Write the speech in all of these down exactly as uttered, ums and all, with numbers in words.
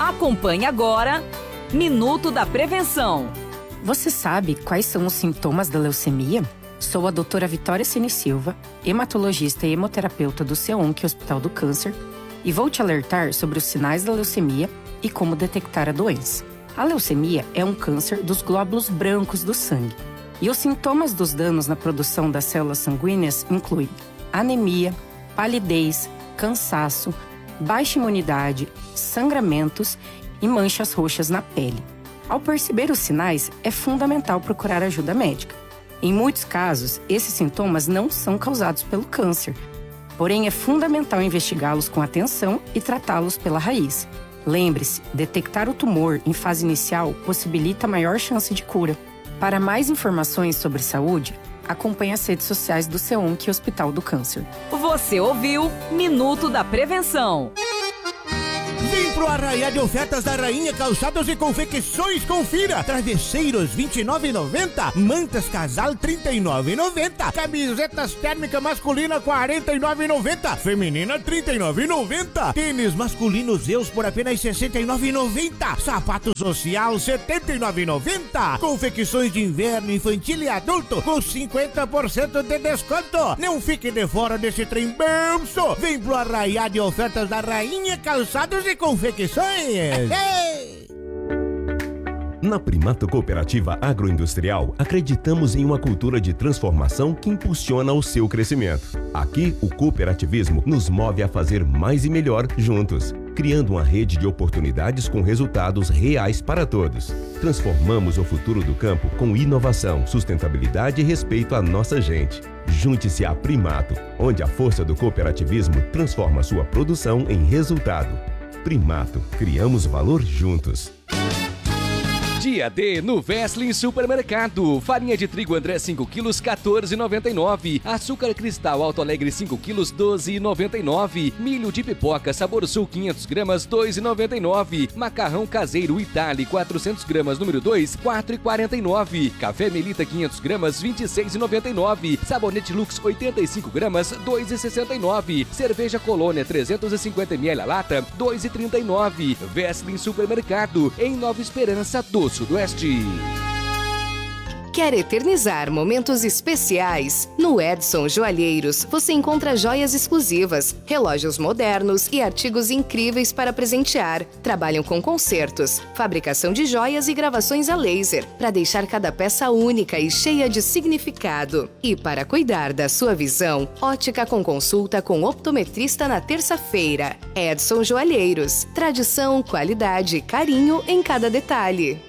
Acompanhe agora Minuto da Prevenção. Você sabe quais são os sintomas da leucemia? Sou a doutora Vitória Cine Silva, hematologista e hemoterapeuta do CEONC Hospital do Câncer, e vou te alertar sobre os sinais da leucemia e como detectar a doença. A leucemia é um câncer dos glóbulos brancos do sangue, e os sintomas dos danos na produção das células sanguíneas incluem anemia, palidez, cansaço, baixa imunidade, sangramentos e manchas roxas na pele. Ao perceber os sinais, é fundamental procurar ajuda médica. Em muitos casos, esses sintomas não são causados pelo câncer, porém é fundamental investigá-los com atenção e tratá-los pela raiz. Lembre-se, detectar o tumor em fase inicial possibilita maior chance de cura. Para mais informações sobre saúde, acompanhe as redes sociais do CEONC Hospital do Câncer. Você ouviu Minuto da Prevenção. Vem pro arraiá de ofertas da Rainha Calçados e Confecções, confira! Travesseiros vinte e nove reais e noventa centavos, mantas casal trinta e nove reais e noventa centavos, camisetas térmica masculina quarenta e nove reais e noventa centavos, feminina trinta e nove reais e noventa centavos, tênis masculinos Zeus por apenas sessenta e nove reais e noventa centavos, sapato social setenta e nove reais e noventa centavos, confecções de inverno, infantil e adulto com cinquenta por cento de desconto. Não fique de fora desse trem bolso. Vem pro arraiá de ofertas da Rainha Calçados e Confecções. Na Primato Cooperativa Agroindustrial, acreditamos em uma cultura de transformação que impulsiona o seu crescimento. Aqui, o cooperativismo nos move a fazer mais e melhor juntos, criando uma rede de oportunidades com resultados reais para todos. Transformamos o futuro do campo com inovação, sustentabilidade e respeito à nossa gente. Junte-se à Primato, onde a força do cooperativismo transforma sua produção em resultado. Primato, criamos valor juntos. Dia D no Veslin Supermercado. Farinha de trigo André cinco quilos, quatorze reais e noventa e nove centavos. Açúcar cristal Alto Alegre cinco quilos, doze reais e noventa e nove centavos. Milho de pipoca Sabor Sul quinhentas gramas, dois reais e noventa e nove centavos. Macarrão caseiro Itali quatrocentas gramas, número dois, quatro reais e quarenta e nove centavos. Café Melita quinhentas gramas, vinte e seis reais e noventa e nove centavos. Sabonete Lux oitenta e cinco gramas, dois reais e sessenta e nove centavos. Cerveja Colônia trezentos e cinquenta mililitros a lata, dois reais e trinta e nove centavos. Veslin Supermercado, em Nova Esperança do Sudoeste. Quer eternizar momentos especiais? No Edson Joalheiros você encontra joias exclusivas, relógios modernos e artigos incríveis para presentear. Trabalham com concertos, fabricação de joias e gravações a laser, para deixar cada peça única e cheia de significado. E para cuidar da sua visão, ótica com consulta com optometrista na terça-feira. Edson Joalheiros. Tradição, qualidade e carinho em cada detalhe.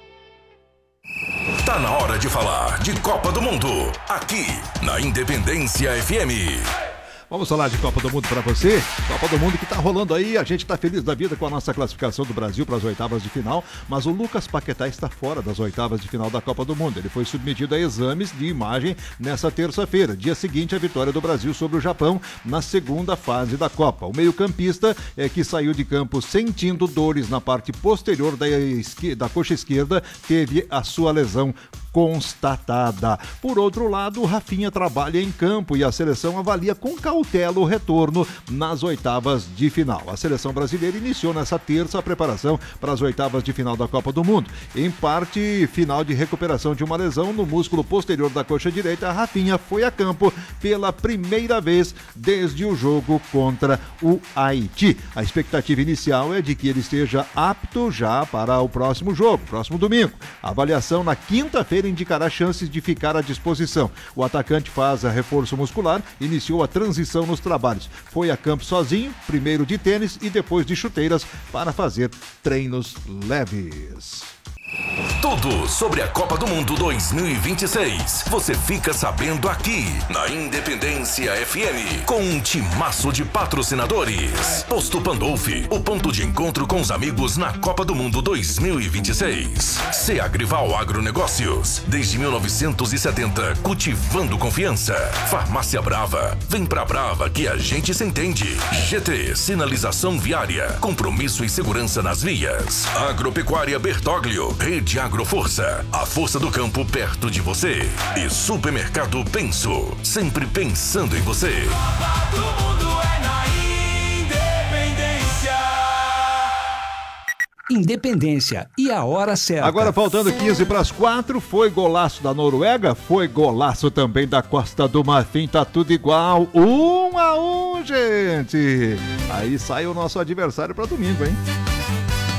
Tá na hora de falar de Copa do Mundo, aqui na Independência F M. Vamos falar de Copa do Mundo para você. Copa do Mundo que tá rolando aí. A gente tá feliz da vida com a nossa classificação do Brasil para as oitavas de final, mas o Lucas Paquetá está fora das oitavas de final da Copa do Mundo. Ele foi submetido a exames de imagem nessa terça-feira, dia seguinte à vitória do Brasil sobre o Japão na segunda fase da Copa. O meio-campista é que saiu de campo sentindo dores na parte posterior da, esqui... da coxa esquerda, teve a sua lesão constatada. Por outro lado, o Rafinha trabalha em campo e a seleção avalia com cautela o retorno nas oitavas de final. A seleção brasileira iniciou nessa terça a preparação para as oitavas de final da Copa do Mundo. Em parte final de recuperação de uma lesão no músculo posterior da coxa direita, a Rafinha foi a campo pela primeira vez desde o jogo contra o Haiti. A expectativa inicial é de que ele esteja apto já para o próximo jogo, próximo domingo. A avaliação na quinta-feira indicará chances de ficar à disposição. O atacante faz a reforço muscular, iniciou a transição nos trabalhos. Foi a campo sozinho, primeiro de tênis e depois de chuteiras para fazer treinos leves. Tudo sobre a Copa do Mundo dois mil e vinte e seis. Você fica sabendo aqui na Independência F M, com um timaço de patrocinadores. Posto Pandolfi, o ponto de encontro com os amigos na Copa do Mundo dois mil e vinte e seis. Seagrival Agronegócios, desde mil novecentos e setenta, cultivando confiança. Farmácia Brava, vem pra Brava que a gente se entende. G T, sinalização viária, compromisso e segurança nas vias. Agropecuária Bertoglio, Rede Agroforça, a força do campo perto de você. E Supermercado Penso, sempre pensando em você. Copa do Mundo é na Independência. Independência e a hora certa. Agora faltando quinze para as quatro, foi golaço da Noruega, foi golaço também da Costa do Marfim, tá tudo igual, um a um, gente. Aí sai o nosso adversário para domingo, hein?